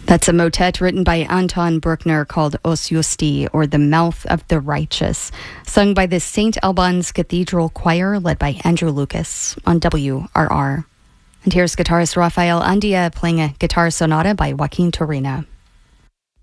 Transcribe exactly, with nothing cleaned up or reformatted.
That's a motet written by Anton Bruckner called Os Justi, or The Mouth of the Righteous, sung by the Saint Albans Cathedral Choir led by Andrew Lucas on W R R. And here's guitarist Rafael Andia playing a guitar sonata by Joaquin Turina.